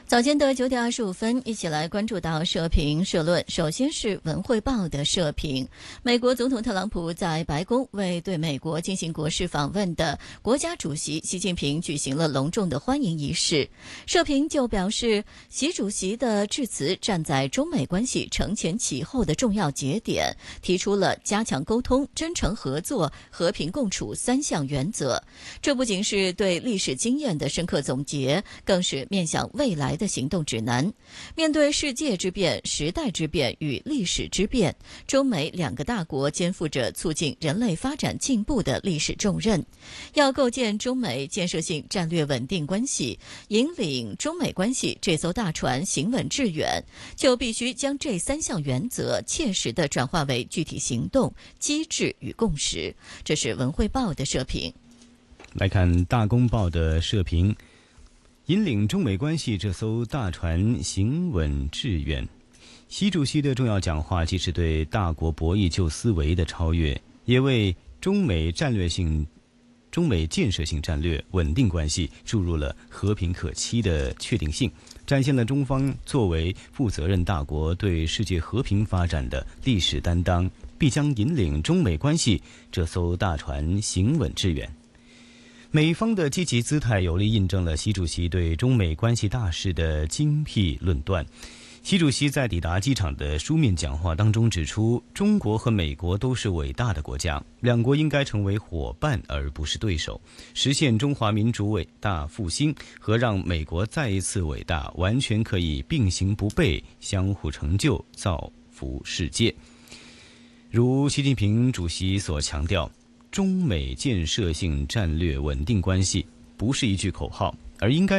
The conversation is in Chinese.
早间的9点25分，一起来关注到社评社论。首先是文汇报的社评，美国总统特朗普在白宫为对美国进行国事访问的国家主席习近平举行了隆重的欢迎仪式。社评就表示，习主席的致辞站在中美关系承前启后的重要节点，提出了加强沟通、真诚合作、和平共处3项原则。这不仅是对历史经验的深刻总结，更是面向未来的行动指南。面对世界之变、时代之变与历史之变，中美2个大国肩负着促进人类发展进步的历史重任。要构建中美建设性战略稳定关系，引领中美关系这艘大船行稳致远，就必须将这3项原则切实地转化为具体行动、机制与共识。这是文汇报的社评。 来看大公报的社评，引领中美关系这艘大船行稳致远。习主席的重要讲话既是对大国博弈旧思维的超越，也为中美建设性战略稳定关系注入了和平可期的确定性，展现了中方作为负责任大国对世界和平发展的历史担当，必将引领中美关系这艘大船行稳致远。美方的积极姿态有力印证了习主席对中美关系大事的精辟论断。习主席在抵达机场的书面讲话当中指出，中国和美国都是伟大的国家，两国应该成为伙伴而不是对手，实现中华民族伟大复兴和让美国再一次伟大完全可以并行不悖，相互成就，造福世界。如习近平主席所强调，中美建设性战略稳定关系不是一句口号，而应该